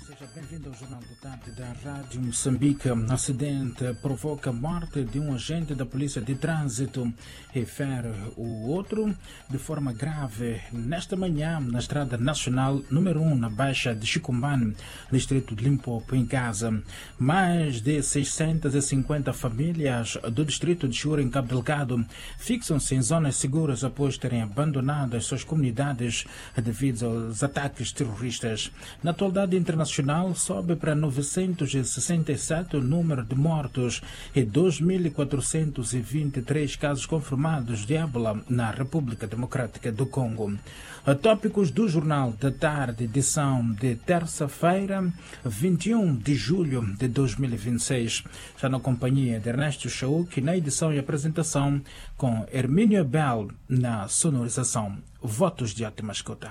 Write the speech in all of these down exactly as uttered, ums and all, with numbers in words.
Seja bem-vindo ao Jornal do Tarde da Rádio Moçambique. Acidente provoca a morte de um agente da Polícia de Trânsito e fere o outro de forma grave nesta manhã na Estrada Nacional número um, na Baixa de Chicombane, distrito de Limpopo, em Gaza. Mais de seiscentas e cinquenta famílias do distrito de Chiura, em Cabo Delgado, fixam-se em zonas seguras após terem abandonado as suas comunidades devido aos ataques terroristas. Na atualidade internacional, sobe para novecentos e sessenta e sete o número de mortos e dois mil quatrocentos e vinte e três casos confirmados de ébola na República Democrática do Congo. Tópicos do Jornal da Tarde, edição de terça-feira, vinte e um de julho de dois mil e vinte e seis. Já na companhia de Ernesto Chauk, na edição e apresentação, com Hermínio Abel na sonorização. Votos de ótima escuta.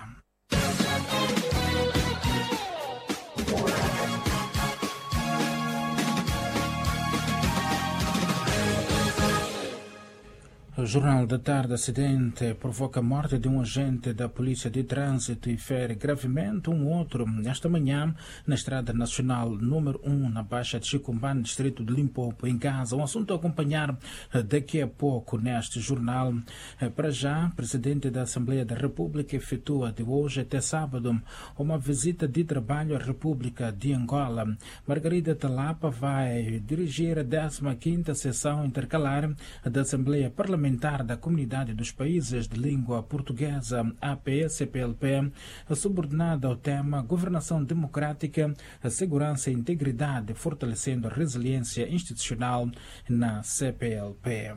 O Jornal da Tarde, acidente provoca a morte de um agente da Polícia de Trânsito e fere gravemente um outro esta manhã na Estrada Nacional número um, na Baixa de Chicombane, distrito de Limpopo, em Gaza. Um assunto a acompanhar daqui a pouco neste jornal. Para já, o Presidente da Assembleia da República efetua de hoje até sábado uma visita de trabalho à República de Angola. Margarida Talapa vai dirigir a décima quinta sessão intercalar da Assembleia Parlamentar da Comunidade dos Países de Língua Portuguesa, A P C P L P, subordinada ao tema Governação Democrática, Segurança e Integridade, fortalecendo a resiliência institucional na C P L P.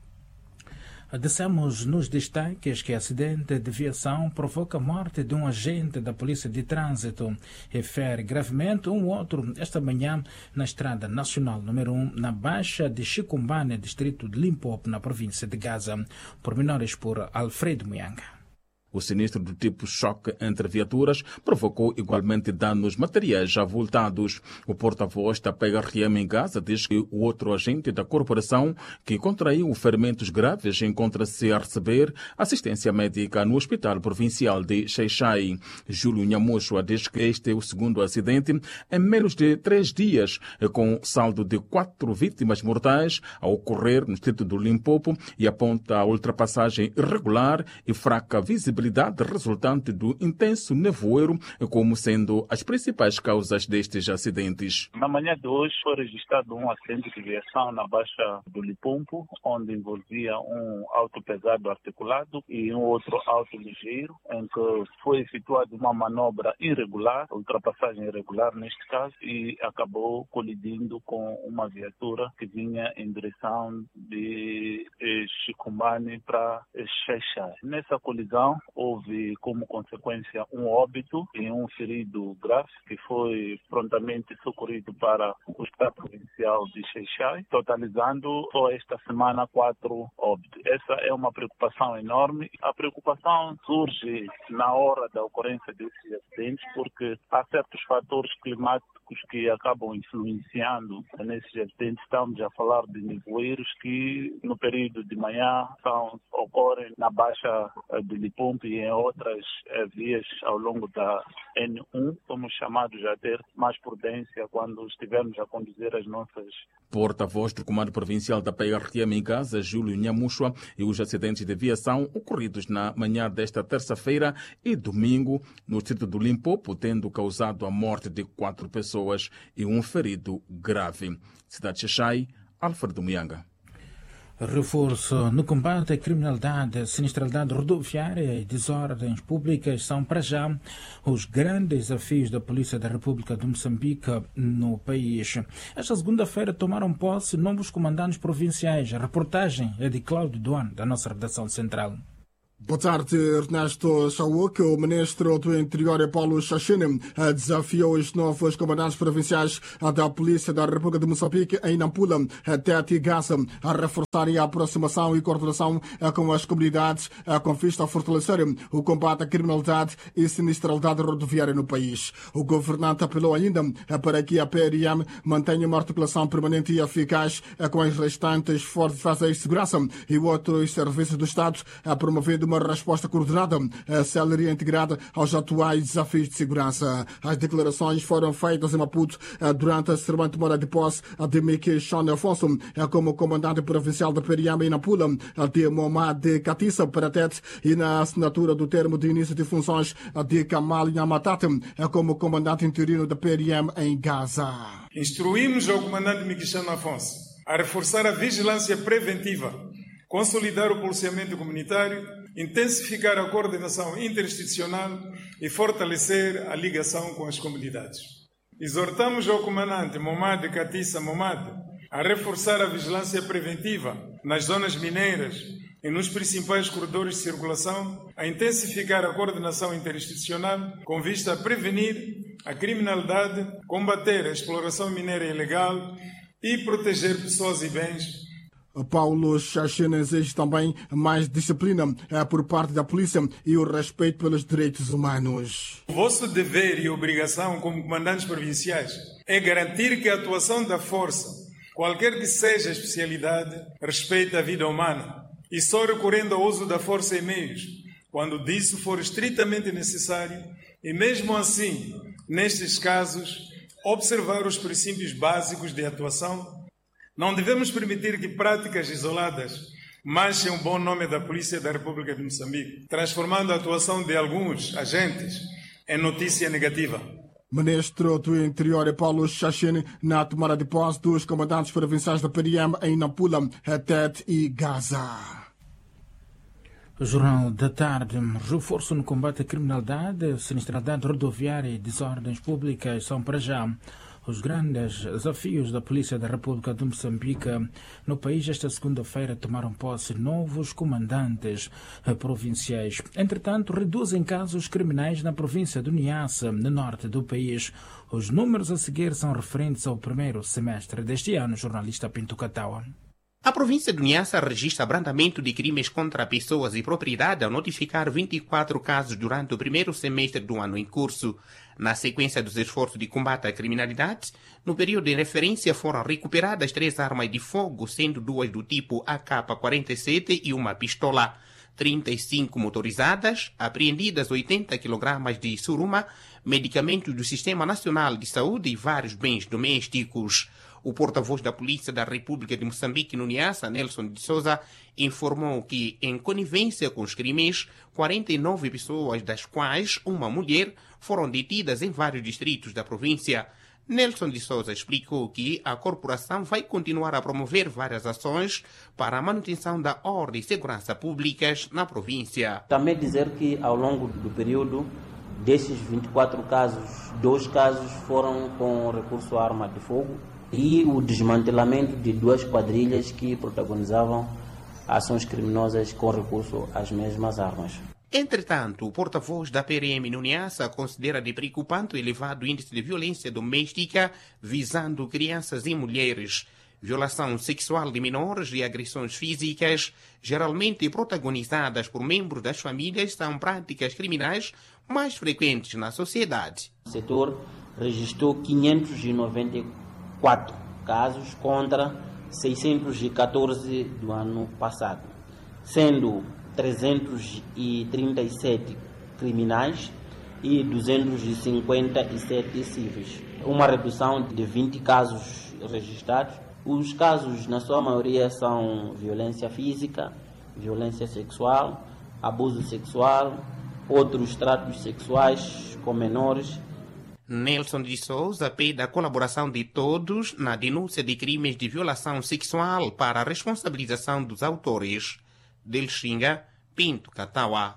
Dissemos nos destaques que acidente de viação provoca a morte de um agente da Polícia de Trânsito e fere gravemente um outro esta manhã na Estrada Nacional número um, na Baixa de Chicombane, distrito de Limpopo, na província de Gaza. Pormenores por Alfredo Muyanga. O sinistro do tipo choque entre viaturas provocou igualmente danos materiais avultados. O porta-voz da P R M em Gaza diz que o outro agente da corporação, que contraiu ferimentos graves, encontra-se a receber assistência médica no Hospital Provincial de Xai-Xai. Júlio Nhamushua diz que este é o segundo acidente em menos de três dias, com saldo de quatro vítimas mortais a ocorrer no distrito do Limpopo, e aponta a ultrapassagem irregular e fraca visibilidade resultante do intenso nevoeiro como sendo as principais causas destes acidentes. Na manhã de hoje foi registrado um acidente de viação na Baixa do Limpopo, onde envolvia um auto pesado articulado e um outro auto ligeiro, em que foi efetuada uma manobra irregular, ultrapassagem irregular neste caso, e acabou colidindo com uma viatura que vinha em direção de Chicombane para Xai-Xai. Nessa colisão, houve como consequência um óbito e um ferido grave que foi prontamente socorrido para o Hospital Provincial de Xai-Xai, totalizando só esta semana quatro óbitos. Essa é uma preocupação enorme. A preocupação surge na hora da ocorrência desses acidentes porque há certos fatores climáticos que acabam influenciando nesses acidentes. Estamos a falar de nevoeiros que no período de manhã são, ocorrem na Baixa de Limpopo e em outras eh, vias ao longo da N um. Somos chamados a ter mais prudência quando estivermos a conduzir as nossas. Porta-voz do Comando Provincial da P R M em Gaza, Júlio Nhamushua, e os acidentes de viação ocorridos na manhã desta terça-feira e domingo no distrito do Limpopo, tendo causado a morte de quatro pessoas e um ferido grave. Cidade de Xai, Alfredo Muyanga. Reforço no combate à criminalidade, sinistralidade rodoviária e desordens públicas são, para já, os grandes desafios da Polícia da República de Moçambique no país. Esta segunda-feira tomaram posse novos comandantes provinciais. A reportagem é de Cláudio Duane, da nossa redação central. Boa tarde, Ernesto Chauk. O ministro do Interior, Paulo Xaxine, desafiou os novos comandantes provinciais da Polícia da República de Moçambique em Nampula, Tete e Gaza, a reforçarem a aproximação e coordenação com as comunidades com vista a fortalecer o combate à criminalidade e sinistralidade rodoviária no país. O governante apelou ainda para que a P R M mantenha uma articulação permanente e eficaz com as restantes forças de segurança e outros serviços do Estado, promovendo uma resposta coordenada, célere e integrada aos atuais desafios de segurança. As declarações foram feitas em Maputo durante a cerimônia de tomada de posse de Mickey Sean Afonso como comandante provincial da P R I A M em Nampula, de Momad Katissa Paratete, e na assinatura do termo de início de funções de Kamal Yamatate como comandante interino da P R I A M em Gaza. Instruímos ao comandante Mickey Sean Afonso a reforçar a vigilância preventiva, consolidar o policiamento comunitário, intensificar a coordenação interinstitucional e fortalecer a ligação com as comunidades. Exortamos ao comandante Momad Katissa Momad a reforçar a vigilância preventiva nas zonas mineiras e nos principais corredores de circulação, a intensificar a coordenação interinstitucional com vista a prevenir a criminalidade, combater a exploração mineira ilegal e proteger pessoas e bens. Paulo Chachene exige também mais disciplina por parte da polícia e o respeito pelos direitos humanos. O vosso dever e obrigação como comandantes provinciais é garantir que a atuação da força, qualquer que seja a especialidade, respeite a vida humana e só recorrendo ao uso da força e meios, quando disso for estritamente necessário, e mesmo assim, nestes casos, observar os princípios básicos de atuação. Não devemos permitir que práticas isoladas manchem o bom nome da Polícia da República de Moçambique, transformando a atuação de alguns agentes em notícia negativa. Ministro do Interior Paulo Chachene na tomada de posse dos comandantes provinciais da P R I A M em Nampula, Tete e Gaza. Jornal da Tarde. Reforço no combate à criminalidade, sinistralidade rodoviária e desordens públicas são para já os grandes desafios da Polícia da República de Moçambique. No país, esta segunda-feira, tomaram posse novos comandantes provinciais. Entretanto, reduzem casos criminais na província do Niassa, no norte do país. Os números a seguir são referentes ao primeiro semestre deste ano. Jornalista Pinto Catawa. A província do Niassa registra abrandamento de crimes contra pessoas e propriedade ao notificar vinte e quatro casos durante o primeiro semestre do ano em curso. Na sequência dos esforços de combate à criminalidade, no período de referência foram recuperadas três armas de fogo, sendo duas do tipo A K quarenta e sete e uma pistola. trinta e cinco motorizadas, apreendidas oitenta quilogramas de suruma, medicamentos do Sistema Nacional de Saúde e vários bens domésticos. O porta-voz da Polícia da República de Moçambique no Niassa, Nelson de Souza, informou que, em conivência com os crimes, quarenta e nove pessoas, das quais uma mulher, foram detidas em vários distritos da província. Nelson de Souza explicou que a corporação vai continuar a promover várias ações para a manutenção da ordem e segurança públicas na província. Também dizer que, ao longo do período, desses vinte e quatro casos, dois casos foram com recurso à arma de fogo, e o desmantelamento de duas quadrilhas que protagonizavam ações criminosas com recurso às mesmas armas. Entretanto, o porta-voz da P R M no Niassa considera de preocupante o elevado índice de violência doméstica visando crianças e mulheres. Violação sexual de menores e agressões físicas, geralmente protagonizadas por membros das famílias, são práticas criminais mais frequentes na sociedade. O setor registrou quinhentos e noventa e quatro casos contra seiscentos e catorze do ano passado, sendo trezentos e trinta e sete criminais e duzentos e cinquenta e sete civis. Uma redução de vinte casos registrados. Os casos, na sua maioria, são violência física, violência sexual, abuso sexual, outros tratos sexuais com menores. Nelson de Souza pede a colaboração de todos na denúncia de crimes de violação sexual para a responsabilização dos autores. Del Xinga, Pinto Catawa.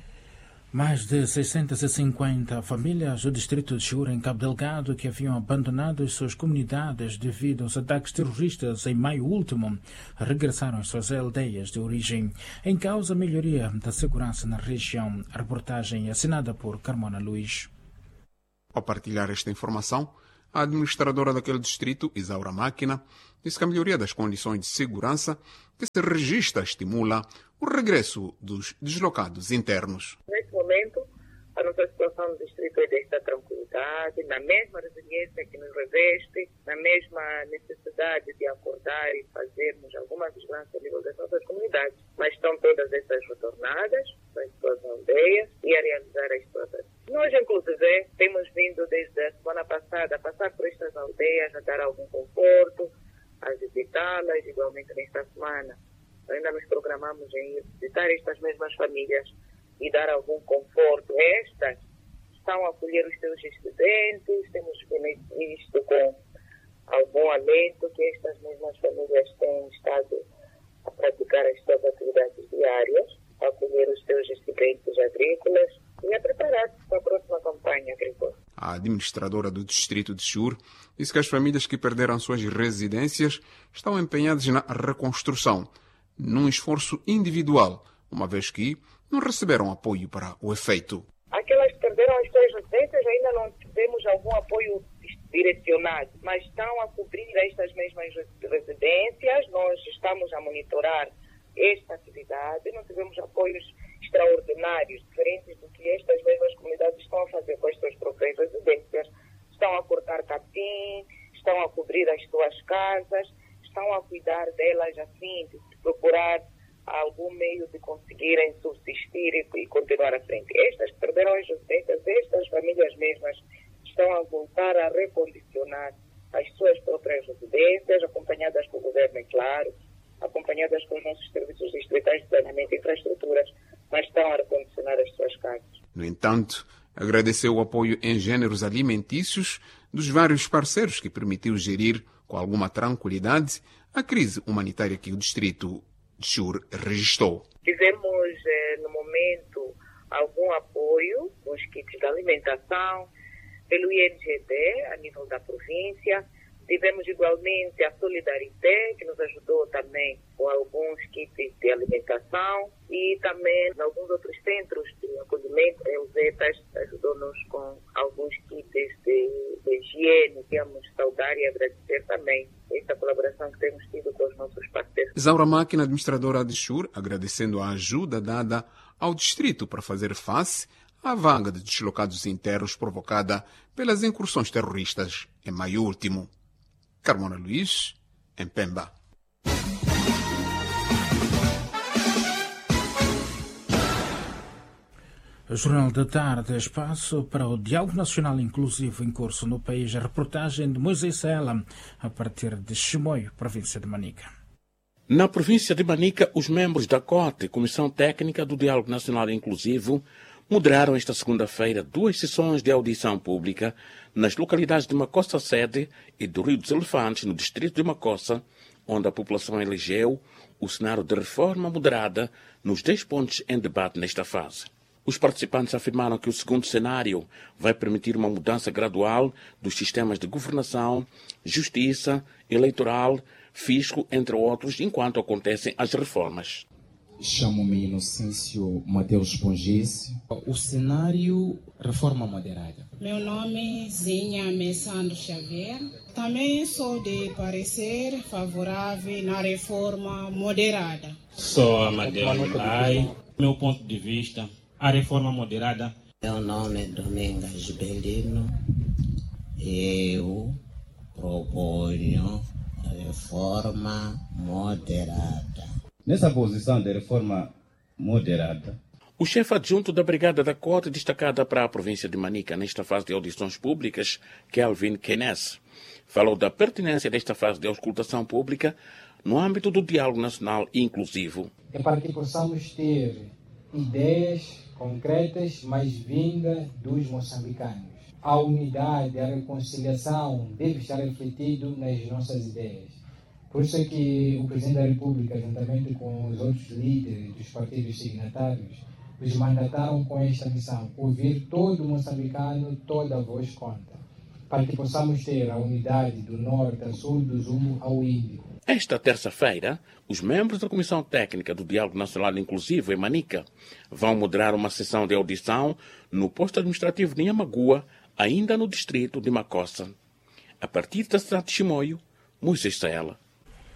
Mais de seiscentas e cinquenta famílias do distrito de Chiura, em Cabo Delgado, que haviam abandonado as suas comunidades devido aos ataques terroristas em maio último, regressaram às suas aldeias de origem. Em causa a melhoria da segurança na região. A reportagem é assinada por Carmona Luís. Ao partilhar esta informação, a administradora daquele distrito, Isaura Máquina, disse que a melhoria das condições de segurança que se registra estimula o regresso dos deslocados internos. Neste momento, A nossa situação no distrito é desta tranquilidade, na mesma resiliência que nos reveste, na mesma necessidade de acordar e fazermos alguma vigilância a nível das nossas comunidades. Mas estão todas essas retornadas para as suas aldeias e a realizar as suas ações. Nós, inclusive, temos vindo desde a semana passada a passar por estas aldeias, a dar algum conforto, a visitá-las, igualmente nesta semana. Ainda nos programamos em ir visitar estas mesmas famílias e dar algum conforto. Estas estão a acolher os seus estudantes, temos visto com algum alento que estas mesmas famílias têm estado a praticar as suas atividades diárias, a acolher os seus estudantes agrícolas e a preparar-se para a próxima campanha agrícola. A administradora do distrito de Chur disse que as famílias que perderam suas residências estão empenhadas na reconstrução, num esforço individual, uma vez que não receberam apoio para o efeito. Aquelas que perderam as suas residências ainda não tivemos algum apoio direcionado, mas estão a cobrir estas mesmas residências. Nós estamos a monitorar esta atividade, não tivemos apoios extraordinários, diferentes do que estas mesmas comunidades estão a fazer com as suas próprias residências. Estão a cortar capim, estão a cobrir as suas casas, estão a cuidar delas assim, de procurar algum meio de conseguirem subsistir e, e continuar à frente. Estas que perderam as residências, estas famílias mesmas, estão a voltar a recondicionar as suas próprias residências, acompanhadas pelo governo, é claro, acompanhadas com os nossos serviços distritais de saneamento e infraestruturas, mas estão a recondicionar as suas casas. No entanto, agradeceu o apoio em gêneros alimentícios dos vários parceiros que permitiu gerir com alguma tranquilidade a crise humanitária que o distrito de Chur registrou. Tivemos, eh, no momento, algum apoio com os kits de alimentação, pelo I N G D, a nível da província. Tivemos igualmente a Solidarité, que nos ajudou também com alguns kits de alimentação, e também em alguns outros centros de acolhimento, o Zetas ajudou-nos com alguns kits de, de higiene. Queremos saudar e agradecer também esta colaboração que temos tido com os nossos parceiros. Isaura Máquina, administradora de Chur, agradecendo a ajuda dada ao distrito para fazer face à vaga de deslocados internos provocada pelas incursões terroristas em maio último. Carmona Luiz, em Pemba. Jornal da Tarde, espaço para o Diálogo Nacional Inclusivo em curso no país. A reportagem de Moisés Saela, a partir de Chimoio, província de Manica. Na província de Manica, os membros da C O T, Comissão Técnica do Diálogo Nacional Inclusivo, moderaram esta segunda-feira duas sessões de audição pública nas localidades de Macossa Sede e do Rio dos Elefantes, no distrito de Macossa, onde a população elegeu o cenário de reforma moderada nos dez pontos em debate nesta fase. Os participantes afirmaram que o segundo cenário vai permitir uma mudança gradual dos sistemas de governação, justiça, eleitoral, fisco, entre outros, enquanto acontecem as reformas. Chamo-me Inocêncio Mateus Pongice. O cenário reforma moderada. Meu nome é Zinha Messandro Xavier. Também sou de parecer favorável na reforma moderada. Sou Amadeu Mulai. Meu ponto de vista, a reforma moderada. Meu nome é Domingas Belino. Eu proponho a reforma moderada. Nessa posição de reforma moderada, o chefe adjunto da Brigada da C O T, destacada para a província de Manica nesta fase de audições públicas, Kelvin Keynes, falou da pertinência desta fase de auscultação pública no âmbito do diálogo nacional inclusivo. É para que possamos ter ideias concretas, mas vinda dos moçambicanos. A unidade, a reconciliação deve estar refletido nas nossas ideias. Por isso é que o Presidente da República, juntamente com os outros líderes dos partidos signatários, nos mandataram com esta missão: ouvir todo moçambicano, toda a voz conta, para que possamos ter a unidade do norte a sul, do Zumbo ao Índico. Esta terça-feira, os membros da Comissão Técnica do Diálogo Nacional Inclusivo em Manica vão moderar uma sessão de audição no posto administrativo de Nhamagoa, ainda no distrito de Macossa. A partir da cidade de Chimoio, Moisés Saela.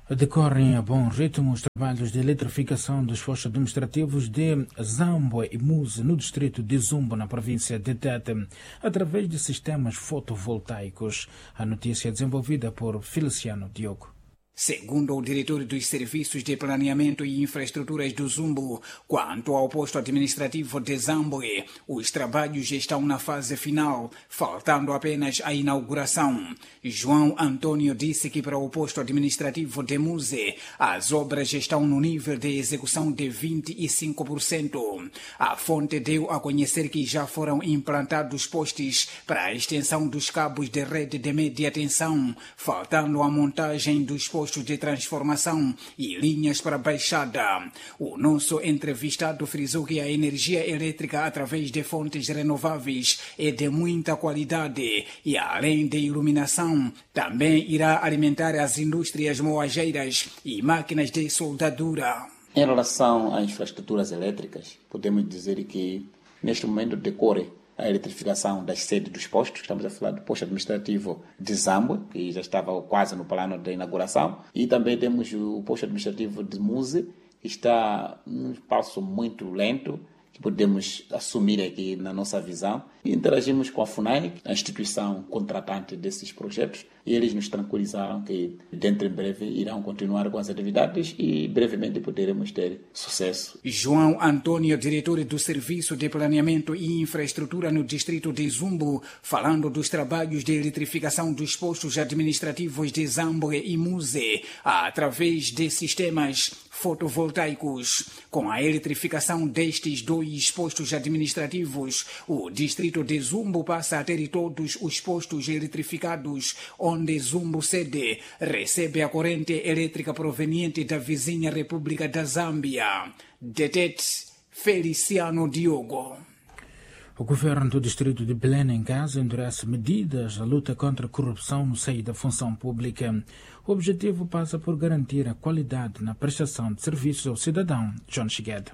Decorrem a bom ritmo os trabalhos de eletrificação dos postos administrativos de Zambue e Muse, no distrito de Zumbo, na província de Tete, através de sistemas fotovoltaicos. A notícia é desenvolvida por Feliciano Diogo. Segundo o diretor dos Serviços de Planeamento e Infraestruturas do Zumbo, quanto ao posto administrativo de Zambue, os trabalhos estão na fase final, faltando apenas a inauguração. João Antônio disse que para o posto administrativo de Muse, as obras estão no nível de execução de vinte e cinco por cento. A fonte deu a conhecer que já foram implantados postes para a extensão dos cabos de rede de média tensão, faltando a montagem dos postos de transformação e linhas para baixada. O nosso entrevistado frisou que a energia elétrica através de fontes renováveis é de muita qualidade e, além de iluminação, também irá alimentar as indústrias moageiras e máquinas de soldadura. Em relação às infraestruturas elétricas, podemos dizer que neste momento decorre a eletrificação das sedes dos postos. Estamos a falar do posto administrativo de Zambue, que já estava quase no plano de inauguração, e também temos o posto administrativo de Muse, que está num passo muito lento, que podemos assumir aqui na nossa visão. E interagimos com a FUNAI, a instituição contratante desses projetos, e eles nos tranquilizaram que dentro em breve irão continuar com as atividades e brevemente poderemos ter sucesso. João Antônio, diretor do Serviço de Planeamento e Infraestrutura no distrito de Zumbo, falando dos trabalhos de eletrificação dos postos administrativos de Zambue e Muse através de sistemas fotovoltaicos. Com a eletrificação destes dois postos administrativos, o distrito de Zumbo passa a ter todos os postos eletrificados, onde Zumbo sede recebe a corrente elétrica proveniente da vizinha República da Zâmbia. De Tete, Feliciano Diogo. O governo do distrito de Belém em Gaza endurece medidas da luta contra a corrupção no seio da função pública. O objetivo passa por garantir a qualidade na prestação de serviços ao cidadão. John Shiged.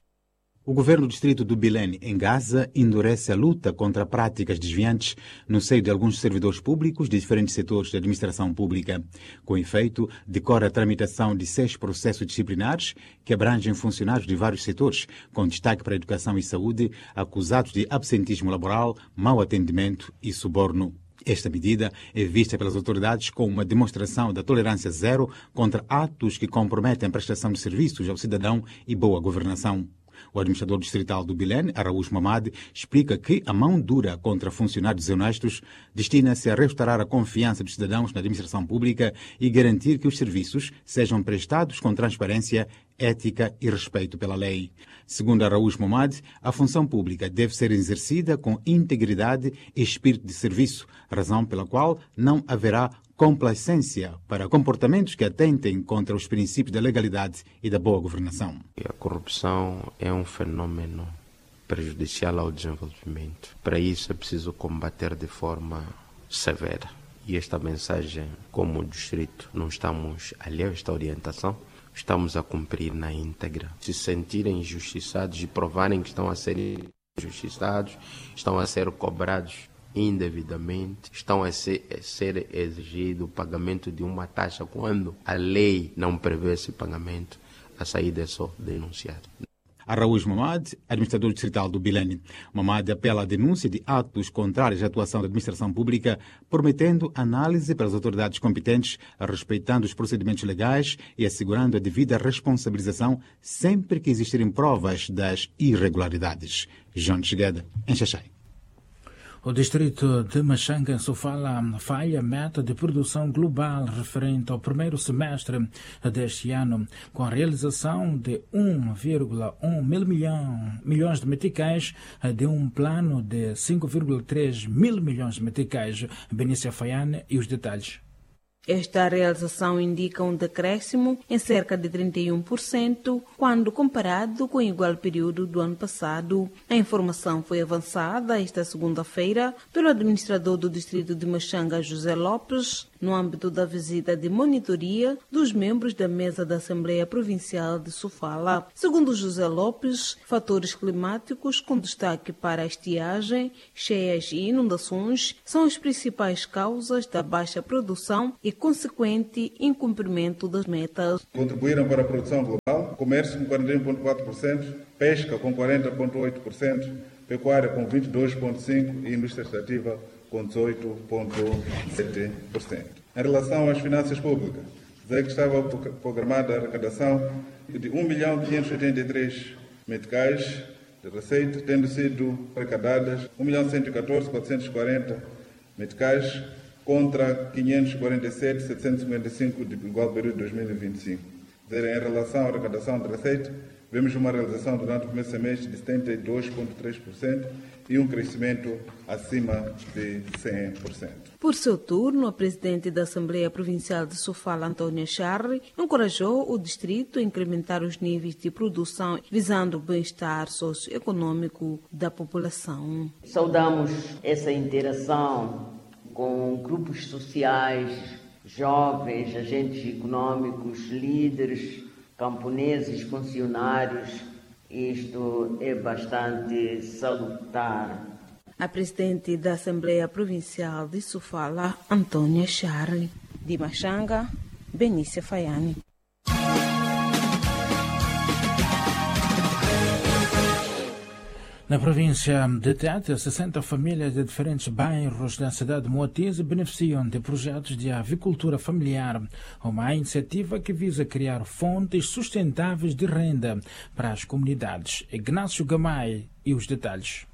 O governo do distrito do Belém, em Gaza, endurece a luta contra práticas desviantes no seio de alguns servidores públicos de diferentes setores da administração pública. Com efeito, decorre a tramitação de seis processos disciplinares que abrangem funcionários de vários setores, com destaque para a educação e saúde, acusados de absentismo laboral, mau atendimento e suborno. Esta medida é vista pelas autoridades como uma demonstração da tolerância zero contra atos que comprometem a prestação de serviços ao cidadão e boa governação. O administrador distrital do Belém, Araújo Mamad, explica que a mão dura contra funcionários desonestos destina-se a restaurar a confiança dos cidadãos na administração pública e garantir que os serviços sejam prestados com transparência, ética e respeito pela lei. Segundo Araújo Mamad, a função pública deve ser exercida com integridade e espírito de serviço, razão pela qual não haverá complacência para comportamentos que atentem contra os princípios da legalidade e da boa governação. A corrupção é um fenômeno prejudicial ao desenvolvimento. Para isso é preciso combater de forma severa. E esta mensagem, como distrito, não estamos alheios a esta orientação, estamos a cumprir na íntegra. Se sentirem injustiçados e provarem que estão a ser injustiçados, estão a ser cobrados indevidamente, estão a ser, a ser exigido o pagamento de uma taxa quando a lei não prevê esse pagamento, a saída é só denunciar. Araújo Mamad, administrador distrital do Belém. Mamad apela à denúncia de atos contrários à atuação da administração pública, prometendo análise pelas autoridades competentes, respeitando os procedimentos legais e assegurando a devida responsabilização sempre que existirem provas das irregularidades. João Chegada, em Xaxai. O distrito de Machanga Sofala falha a meta de produção global referente ao primeiro semestre deste ano, com a realização de um vírgula um mil milhão, milhões de meticais de um plano de cinco vírgula três mil milhões de meticais. Benícia Faiane e os detalhes. Esta realização indica um decréscimo em cerca de trinta e um por cento quando comparado com o igual período do ano passado. A informação foi avançada esta segunda-feira pelo administrador do distrito de Machanga, José Lopes, no âmbito da visita de monitoria dos membros da mesa da Assembleia Provincial de Sofala. Segundo José Lopes, fatores climáticos com destaque para a estiagem, cheias e inundações são as principais causas da baixa produção e consequente incumprimento das metas. Contribuíram para a produção global, comércio com quarenta e um vírgula quatro por cento, pesca com quarenta vírgula oito por cento, pecuária com vinte e dois vírgula cinco por cento e indústria extrativa com dezoito vírgula sete por cento. Em relação às finanças públicas, dizer que estava programada a arrecadação de um milhão quinhentos e oitenta e três meticais de receita, tendo sido arrecadadas um milhão cento e catorze mil quatrocentos e quarenta meticais contra quinhentos e quarenta e sete mil setecentos e cinquenta e cinco de igual período de dois mil e vinte e cinco. Dizer, em relação à arrecadação de receita, vemos uma realização durante o primeiro semestre de setenta e dois vírgula três por cento e um crescimento acima de cem por cento. Por seu turno, a presidente da Assembleia Provincial de Sofala, Antônia Charri, encorajou o distrito a incrementar os níveis de produção, visando o bem-estar socioeconômico da população. Saudamos essa interação com grupos sociais, jovens, agentes econômicos, líderes, camponeses, funcionários. Isto é bastante salutar. A presidente da Assembleia Provincial de Sofala, Antônia Charli. De Machanga, Benícia Faiani. Na província de Tete, sessenta famílias de diferentes bairros da cidade de Moatize beneficiam de projetos de avicultura familiar, uma iniciativa que visa criar fontes sustentáveis de renda para as comunidades. Ignácio Gamay e os detalhes.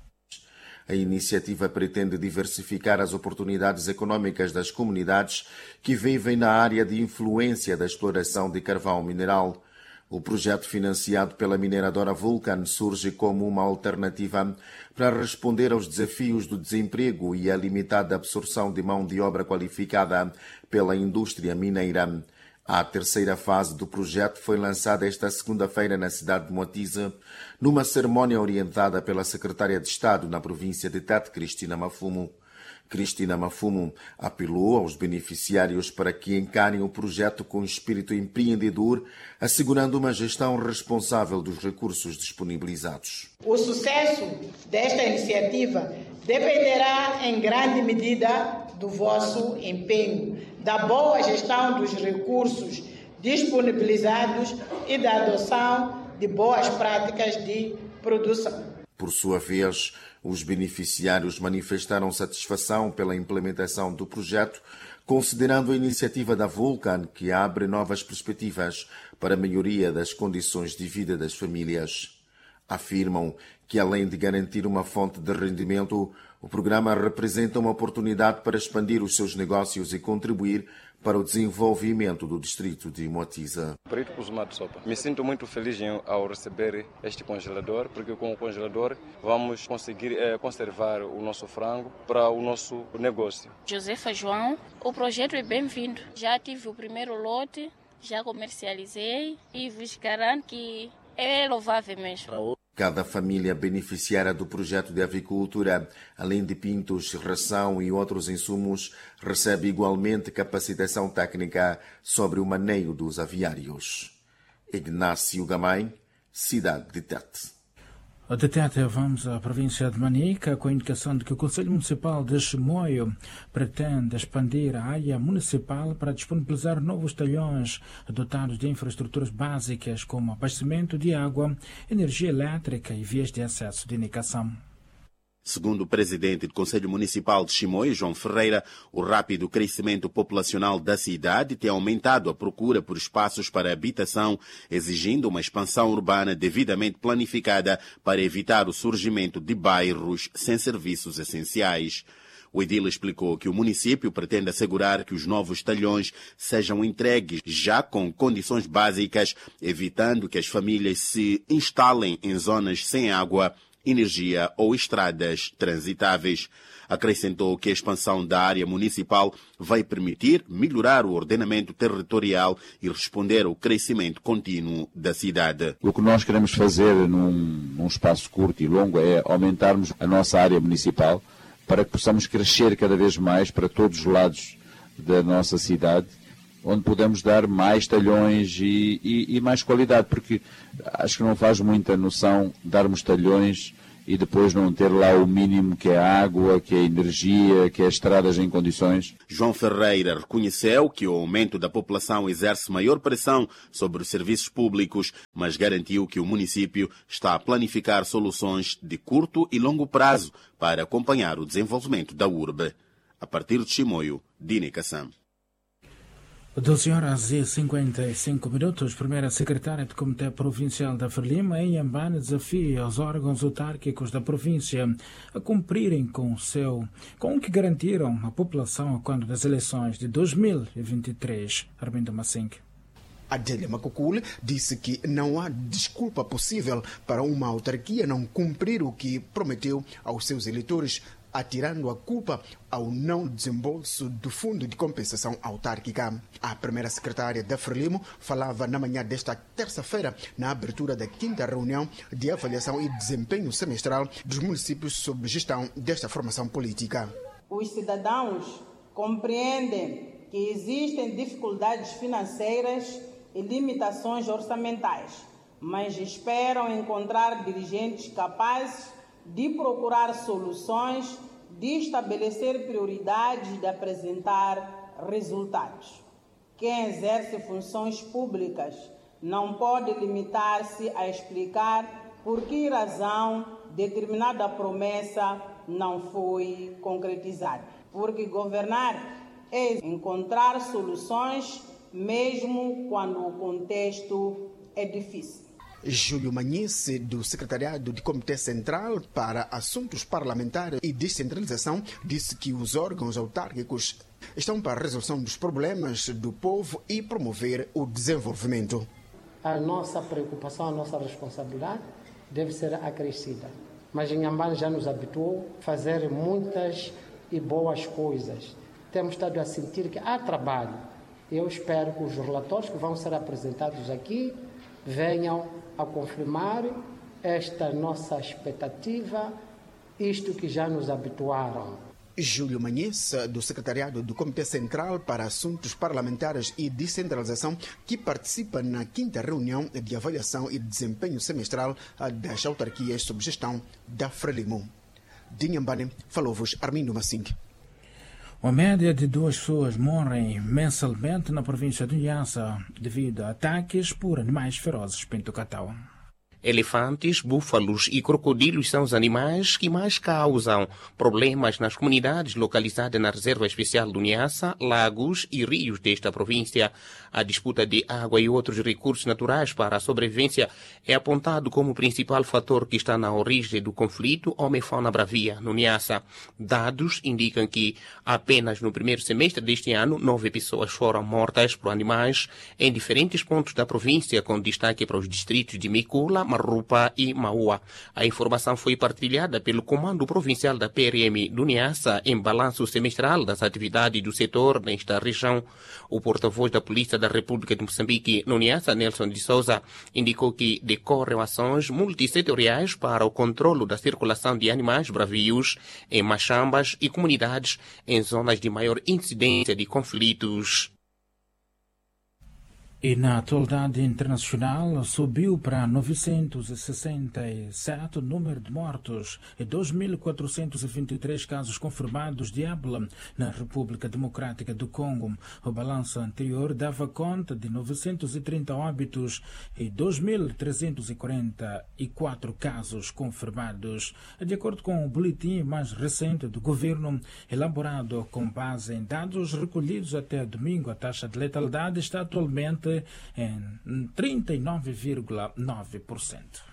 A iniciativa pretende diversificar as oportunidades econômicas das comunidades que vivem na área de influência da exploração de carvão mineral. O projeto financiado pela mineradora Vulcan surge como uma alternativa para responder aos desafios do desemprego e a limitada absorção de mão de obra qualificada pela indústria mineira. A terceira fase do projeto foi lançada esta segunda-feira na cidade de Moatize, numa cerimónia orientada pela secretária de Estado na província de Tete, Cristina Mafumo. Cristina Mafumo apelou aos beneficiários para que encarem o projeto com espírito empreendedor, assegurando uma gestão responsável dos recursos disponibilizados. O sucesso desta iniciativa dependerá em grande medida do vosso empenho, da boa gestão dos recursos disponibilizados e da adoção de boas práticas de produção. Por sua vez, os beneficiários manifestaram satisfação pela implementação do projeto, considerando a iniciativa da Vulcan, que abre novas perspectivas para a melhoria das condições de vida das famílias. Afirmam que, além de garantir uma fonte de rendimento, o programa representa uma oportunidade para expandir os seus negócios e contribuir para o desenvolvimento do distrito de Moatize. Brito Kuzumado Sopa. Me sinto muito feliz ao receber este congelador, porque com o congelador vamos conseguir é, conservar o nosso frango para o nosso negócio. Josefa João, o projeto é bem-vindo. Já tive o primeiro lote, já comercializei e vos garanto que é louvável mesmo. Cada família beneficiária do projeto de avicultura, além de pintos, ração e outros insumos, recebe igualmente capacitação técnica sobre o manejo dos aviários. Ignácio Gamay, cidade de Tete. De Tete, vamos à província de Manica, com a indicação de que o Conselho Municipal de Chimoio pretende expandir a área municipal para disponibilizar novos talhões dotados de infraestruturas básicas como abastecimento de água, energia elétrica e vias de acesso de indicação. Segundo o presidente do Conselho Municipal de Chimoio, João Ferreira, o rápido crescimento populacional da cidade tem aumentado a procura por espaços para habitação, exigindo uma expansão urbana devidamente planificada para evitar o surgimento de bairros sem serviços essenciais. O edil explicou que o município pretende assegurar que os novos talhões sejam entregues já com condições básicas, evitando que as famílias se instalem em zonas sem água, energia ou estradas transitáveis. Acrescentou que a expansão da área municipal vai permitir melhorar o ordenamento territorial e responder ao crescimento contínuo da cidade. O que nós queremos fazer num, num espaço curto e longo é aumentarmos a nossa área municipal para que possamos crescer cada vez mais para todos os lados da nossa cidade, onde podemos dar mais talhões e, e, e mais qualidade, porque acho que não faz muita noção darmos talhões e depois não ter lá o mínimo, que é a água, que é a energia, que é as estradas em condições. João Ferreira reconheceu que o aumento da população exerce maior pressão sobre os serviços públicos, mas garantiu que o município está a planificar soluções de curto e longo prazo para acompanhar o desenvolvimento da urbe. A partir de Chimoio, Dine Kassam. doze horas e cinquenta e cinco minutos. Primeira secretária do Comitê Provincial da Frelimo, em Inhambane, desafia os órgãos autárquicos da província a cumprirem com o seu, com o que garantiram à população quando das eleições de dois mil e vinte e três. Armindo Massing. Adélia Macocule disse que não há desculpa possível para uma autarquia não cumprir o que prometeu aos seus eleitores, atirando a culpa ao não desembolso do Fundo de Compensação Autárquica. A primeira secretária da Frelimo falava na manhã desta terça-feira na abertura da quinta reunião de avaliação e desempenho semestral dos municípios sob gestão desta formação política. Os cidadãos compreendem que existem dificuldades financeiras e limitações orçamentais, mas esperam encontrar dirigentes capazes de procurar soluções, de estabelecer prioridades, de apresentar resultados. Quem exerce funções públicas não pode limitar-se a explicar por que razão determinada promessa não foi concretizada. Porque governar é encontrar soluções mesmo quando o contexto é difícil. Júlio Manhice, do Secretariado de Comitê Central para Assuntos Parlamentares e Descentralização, disse que os órgãos autárquicos estão para a resolução dos problemas do povo e promover o desenvolvimento. A nossa preocupação, a nossa responsabilidade deve ser acrescida. Mas Inhambane já nos habituou a fazer muitas e boas coisas. Temos estado a sentir que há trabalho. Eu espero que os relatórios que vão ser apresentados aqui venham a confirmar esta nossa expectativa, isto que já nos habituaram. Júlio Manhice, do Secretariado do Comitê Central para Assuntos Parlamentares e Descentralização, que participa na quinta reunião de avaliação e desempenho semestral das autarquias sob gestão da Frelimo. De Inhambane, falou-vos Armindo Massing. Uma média de duas pessoas morrem mensalmente na província de Niassa devido a ataques por animais ferozes. Pinto Catau. Elefantes, búfalos e crocodilos são os animais que mais causam problemas nas comunidades localizadas na Reserva Especial do Niassa, lagos e rios desta província. A disputa de água e outros recursos naturais para a sobrevivência é apontado como o principal fator que está na origem do conflito homem-fauna bravia no Niassa. Dados indicam que apenas no primeiro semestre deste ano, nove pessoas foram mortas por animais em diferentes pontos da província, com destaque para os distritos de Micula, Marupa e Maua. A informação foi partilhada pelo Comando Provincial da P R M do Niassa em balanço semestral das atividades do setor nesta região. O porta-voz da Polícia da República de Moçambique no Niassa, Nelson de Souza, indicou que decorrem ações multissetoriais para o controlo da circulação de animais bravios em machambas e comunidades em zonas de maior incidência de conflitos. E na atualidade internacional subiu para novecentos e sessenta e sete o número de mortos e dois mil quatrocentos e vinte e três casos confirmados de ébola na República Democrática do Congo. O balanço anterior dava conta de novecentos e trinta óbitos e dois mil trezentos e quarenta e quatro casos confirmados. De acordo com o boletim mais recente do governo, elaborado com base em dados recolhidos até domingo, a taxa de letalidade está atualmente em trinta e nove vírgula nove por cento.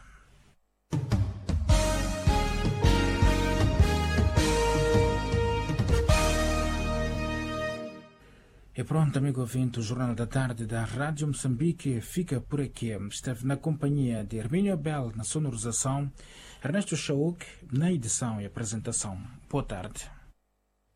E pronto, amigo ouvinte, o Jornal da Tarde da Rádio Moçambique fica por aqui. Esteve na companhia de Hermínio Bell na sonorização, Ernesto Chauk na edição e apresentação. Boa tarde.